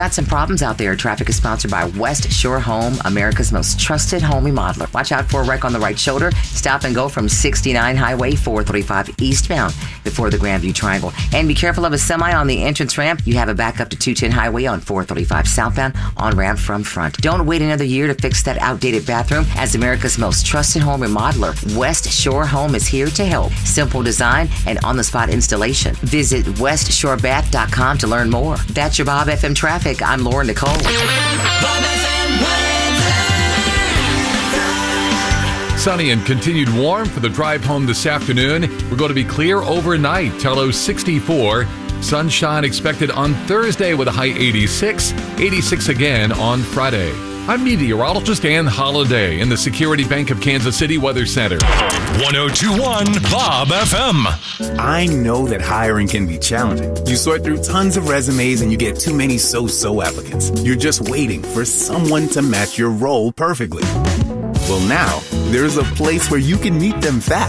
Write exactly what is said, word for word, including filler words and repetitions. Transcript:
Got some problems out there. Traffic is sponsored by West Shore Home, America's most trusted home remodeler. Watch out for a wreck on the right shoulder. Stop and go from sixty-nine Highway four thirty-five eastbound before the Grandview Triangle. And be careful of a semi on the entrance ramp. You have a backup to two ten Highway on four thirty-five southbound on ramp from front. Don't wait another year to fix that outdated bathroom. As America's most trusted home remodeler, West Shore Home is here to help. Simple design and on-the-spot installation. Visit west shore bath dot com to learn more. That's your Bob F M traffic. I'm Lauren Nicole. Sunny and continued warm for the drive home this afternoon. We're going to be clear overnight. Tello sixty-four. Sunshine expected on Thursday with a high eighty-six. eighty-six again on Friday. I'm meteorologist Ann Holiday in the Security Bank of Kansas City Weather Center. one oh two point one Bob F M. I know that hiring can be challenging. You sort through tons of resumes and you get too many so-so applicants. You're just waiting for someone to match your role perfectly. Well, now, there's a place where you can meet them fast.